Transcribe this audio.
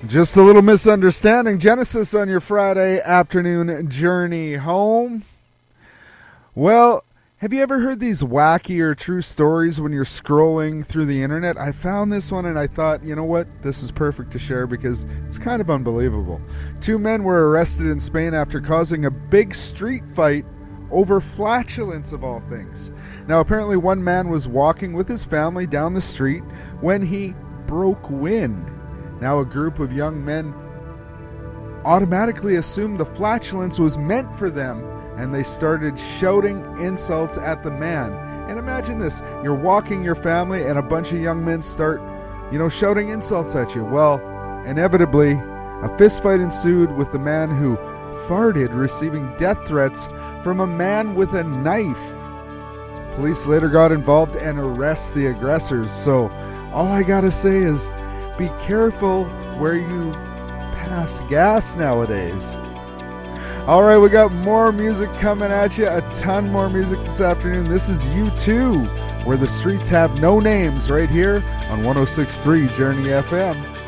Just a little misunderstanding. Genesis on your Friday afternoon journey home. Well, have you ever heard these wacky or true stories when you're scrolling through the internet? I found this one and I thought, you know what? This is perfect to share because it's kind of unbelievable. 2 men were arrested in Spain after causing a big street fight over flatulence of all things. Now, apparently one man was walking with his family down the street when he broke wind. Now, a group of young men automatically assumed the flatulence was meant for them, and they started shouting insults at the man. And imagine this, you're walking your family and a bunch of young men start, shouting insults at you. Well, inevitably, a fistfight ensued with the man who farted receiving death threats from a man with a knife. Police later got involved and arrested the aggressors. So all I gotta say is be careful where you pass gas nowadays. All right, we got more music coming at you, a ton more music this afternoon. This is U2, Where the Streets Have No Names, right here on 106.3 Journey FM.